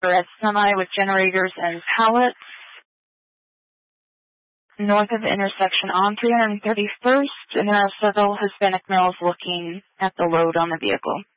red semi with generators and pallets north of the intersection on 331st, and there are several Hispanic males looking at the load on the vehicle.